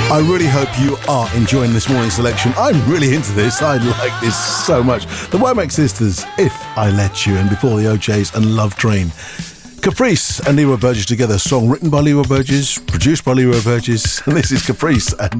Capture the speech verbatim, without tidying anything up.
I really hope you are enjoying this morning's selection. I'm really into this. I like this so much. The Womack Sisters, If I Let You, and before the O Js and Love Train. Caprice and Leroy Burgess together, a song written by Leroy Burgess, produced by Leroy Burgess, and this is Caprice and